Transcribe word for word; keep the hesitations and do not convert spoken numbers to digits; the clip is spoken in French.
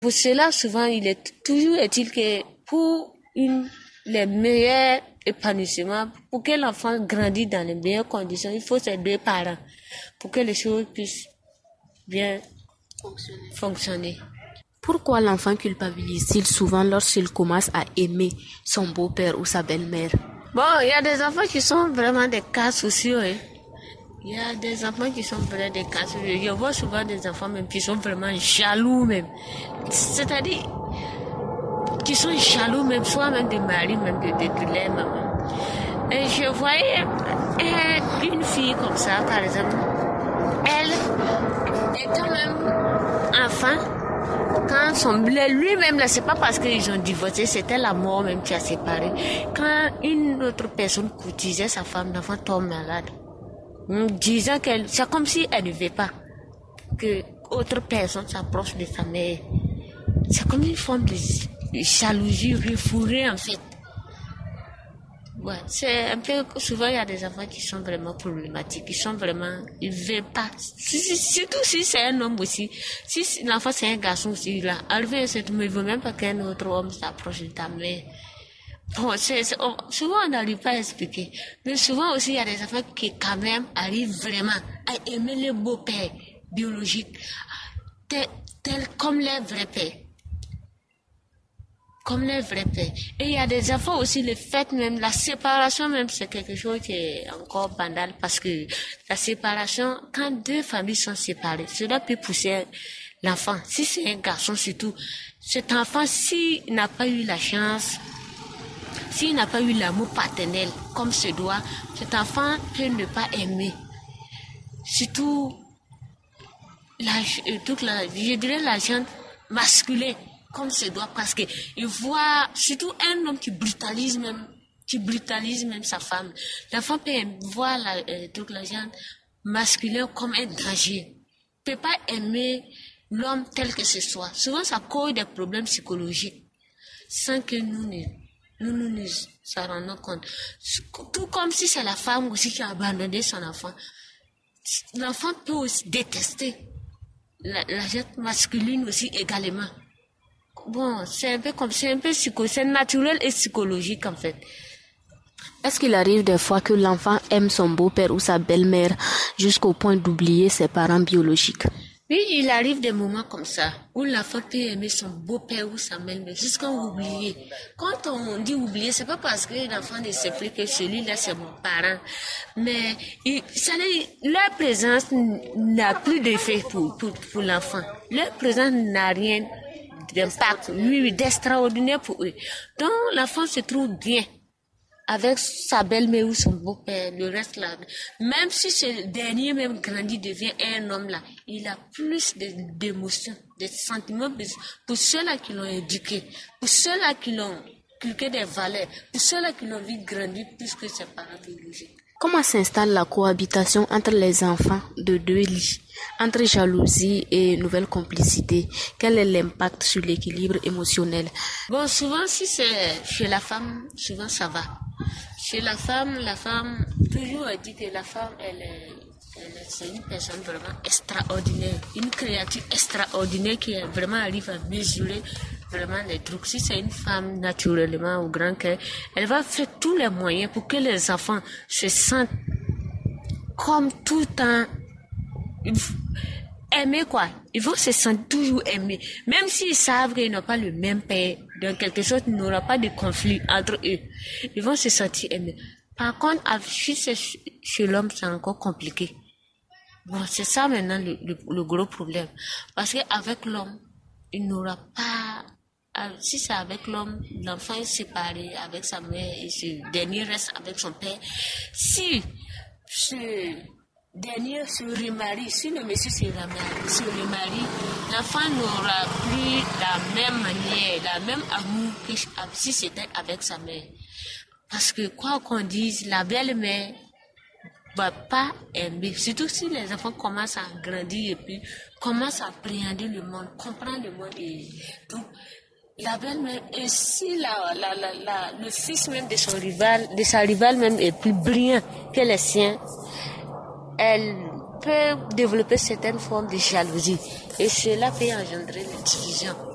Pour cela, souvent, il est toujours est-il que pour une, les meilleurs épanouissements, pour que l'enfant grandisse dans les meilleures conditions, il faut ces deux parents pour que les choses puissent bien fonctionner. fonctionner. Pourquoi l'enfant culpabilise-t-il souvent lorsqu'il commence à aimer son beau-père ou sa belle-mère? Bon, il y a des enfants qui sont vraiment des cas sociaux, hein. Il y a des enfants qui sont vraiment des cas sociaux. Je vois souvent des enfants même qui sont vraiment jaloux même. C'est-à-dire, qui sont jaloux même, soit même des maris, même de, de, de leur maman. Et je voyais euh, une fille comme ça, par exemple. Elle est quand même enfant. Quand son lui-même là, c'est pas parce qu'ils ont divorcé, c'était la mort même qui a séparé. Quand une autre personne courtisait sa femme, l'enfant tombe malade, disant qu'elle, c'est comme si elle ne veut pas que autre personne s'approche de sa mère. C'est comme une forme de jalousie refourrée en fait. Ouais, c'est un peu, souvent il y a des enfants qui sont vraiment problématiques, qui sont vraiment, ils veulent pas, surtout si c'est un homme aussi, si l'enfant c'est un garçon aussi, là, arrivé, c'est, mais il veut même pas qu'un autre homme s'approche de ta mère. Bon, c'est, c'est, souvent on n'arrive pas à expliquer, mais souvent aussi il y a des enfants qui quand même arrivent vraiment à aimer le beau-père biologique, tel, tel comme leur vrai père. Comme les vrais pères. Et il y a des enfants aussi, le fait même, la séparation même, c'est quelque chose qui est encore banal parce que la séparation, quand deux familles sont séparées, cela peut pousser l'enfant. Si c'est un garçon surtout, cet enfant, s'il n'a pas eu la chance, s'il n'a pas eu l'amour paternel comme se doit, cet enfant peut ne pas aimer. Surtout, la, toute la, je dirais la gente masculine. Comme se doit, parce que il voit surtout un homme qui brutalise même, qui brutalise même sa femme. L'enfant peut voir la, euh, toute la gente masculin comme un danger. Il peut pas aimer l'homme tel que ce soit. Souvent, ça cause des problèmes psychologiques, sans que nous ne, nous, nous nous en rendons compte. Tout comme si c'est la femme aussi qui a abandonné son enfant. L'enfant peut aussi détester la, la gente masculine aussi également. Bon, c'est un peu comme, c'est un peu psycho, c'est naturel et psychologique en fait. Est-ce qu'il arrive des fois que l'enfant aime son beau-père ou sa belle-mère jusqu'au point d'oublier ses parents biologiques? Oui, il arrive des moments comme ça, où l'enfant peut aimer son beau-père ou sa belle-mère jusqu'à oublier. Quand on dit oublier, c'est pas parce que l'enfant ne sait plus que celui-là c'est mon parent. Mais, il, ça, leur présence n'a plus d'effet pour, pour, pour l'enfant. Leur présence n'a rien d'impact, oui, d'extraordinaire pour eux. Donc, l'enfant se trouve bien avec sa belle-mère ou son beau-père, le reste là. Même si ce dernier même grandit, devient un homme là, il a plus d'émotions, de sentiments pour ceux-là qui l'ont éduqué, pour ceux-là qui l'ont inculqué des valeurs, pour ceux-là qui l'ont vu grandir plus que ses parents biologiques. Comment s'installe la cohabitation entre les enfants de deux lits, entre jalousie et nouvelle complicité? Quel est l'impact sur l'équilibre émotionnel? Bon, souvent, si c'est chez la femme, souvent ça va. Chez la femme, la femme, toujours on dit que la femme, elle est, elle est, c'est une personne vraiment extraordinaire, une créature extraordinaire qui vraiment arrive à mesurer vraiment les trucs. Si c'est une femme naturellement au grand cœur, elle va faire tous les moyens pour que les enfants se sentent comme tout le temps aimés, quoi. Ils vont se sentir toujours aimés. Même s'ils savent qu'ils n'ont pas le même père, dans quelque chose, il n'y aura pas de conflit entre eux. Ils vont se sentir aimés. Par contre, si c'est chez l'homme, c'est encore compliqué. Bon, c'est ça maintenant le, le, le gros problème. Parce qu'avec l'homme, il n'aura pas... Si c'est avec l'homme, l'enfant est séparé avec sa mère et ce dernier reste avec son père. Si ce dernier se remarie, si le monsieur se remarie, se remarie, l'enfant n'aura plus la même manière, la même amour que si c'était avec sa mère. Parce que quoi qu'on dise, la belle-mère va pas aimer, surtout si les enfants commencent à grandir et puis commencent à appréhender le monde, comprendre le monde et tout. La belle-mère, et si la, la, la, la, le fils même de son rival, de sa rivale même est plus brillant que les siens, elle peut développer certaines formes de jalousie et cela peut engendrer la division.